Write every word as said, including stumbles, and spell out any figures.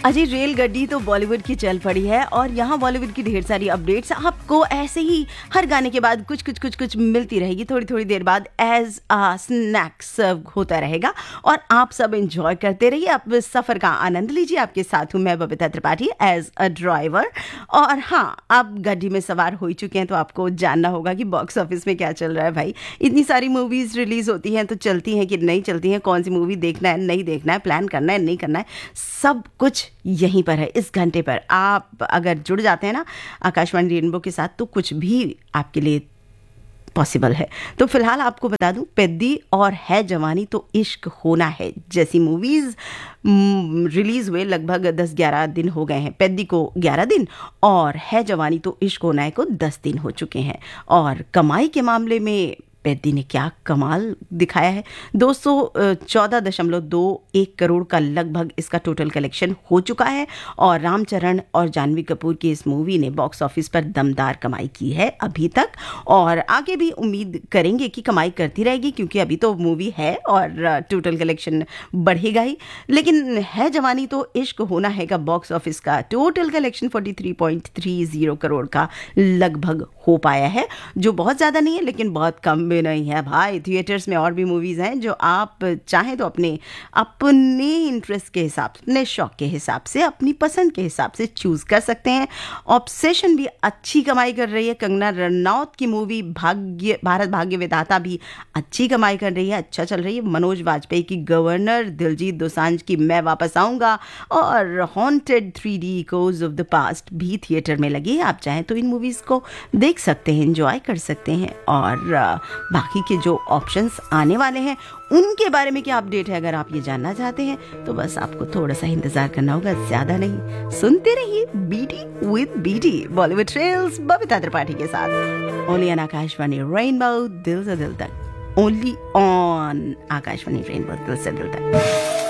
अजय रेलगड्डी तो बॉलीवुड की चल पड़ी है और यहाँ बॉलीवुड की ढेर सारी अपडेट्स आपको ऐसे ही हर गाने के बाद कुछ कुछ कुछ कुछ मिलती रहेगी। थोड़ी थोड़ी देर बाद एज आ स्नैक सर्व होता रहेगा और आप सब एंजॉय करते रहिए, आप सफ़र का आनंद लीजिए। आपके साथ हूँ मैं Babita Tripathi as a driver. और हाँ, आप गड्डी में सवार हो ही चुके हैं तो आपको जानना होगा कि बॉक्स ऑफिस में क्या चल रहा है। भाई, इतनी सारी मूवीज़ रिलीज़ होती हैं तो चलती हैं कि नहीं चलती हैं, कौन सी मूवी देखना है नहीं देखना है, प्लान करना है नहीं करना है, सब कुछ यहीं पर है इस घंटे पर। आप अगर जुड़ जाते हैं ना आकाशवाणी रेनबो के साथ तो कुछ भी आपके लिए पॉसिबल है। तो फिलहाल आपको बता दूं, पेद्दी और है जवानी तो इश्क होना है जैसी मूवीज़ रिलीज़ हुए लगभग दस ग्यारह दिन हो गए हैं। पेद्दी को ग्यारह दिन और है जवानी तो इश्क होना है को दस दिन हो चुके हैं। और कमाई के मामले में पेद्दी ने क्या कमाल दिखाया है। दो सौ चौदह दशमलव दो एक करोड़ का लगभग इसका टोटल कलेक्शन हो चुका है और रामचरण और जानवी कपूर की इस मूवी ने बॉक्स ऑफिस पर दमदार कमाई की है अभी तक और आगे भी उम्मीद करेंगे कि कमाई करती रहेगी क्योंकि अभी तो मूवी है और टोटल कलेक्शन बढ़ेगा ही। लेकिन है जवानी तो इश्क होना है का बॉक्स ऑफिस का टोटल कलेक्शन तैंतालीस पॉइंट तीस करोड़ का लगभग हो पाया है, जो बहुत ज़्यादा नहीं है लेकिन बहुत कम भी नहीं है। भाई, थिएटर्स में और भी मूवीज़ हैं जो आप चाहें तो अपने अपने इंटरेस्ट के हिसाब से, अपने शौक के हिसाब से, अपनी पसंद के हिसाब से चूज़ कर सकते हैं। ऑब्सेशन भी अच्छी कमाई कर रही है। कंगना रनौत की मूवी भाग्य भारत भाग्य विधाता भी अच्छी कमाई कर रही है, अच्छा चल रही है। मनोज वाजपेयी की गवर्नर, दिलजीत दोसांझ की मैं वापस आऊँगा और haunted three D echoes of the past भी थिएटर में लगी है। आप चाहें तो इन मूवीज़ को देख सकते हैं, एंजॉय कर सकते हैं। और बाकी के जो ऑप्शंस आने वाले हैं उनके बारे में क्या अपडेट है, अगर आप ये जानना चाहते हैं तो बस आपको थोड़ा सा इंतजार करना होगा, ज्यादा नहीं। सुनते रहिए BT with BT, Bollywood trails Babita Tripathi के साथ ओनली ऑन आकाशवाणी रेनबो दिल से दिल तक, ओनली ऑन आकाशवाणी रेनबो दिल से दिल तक।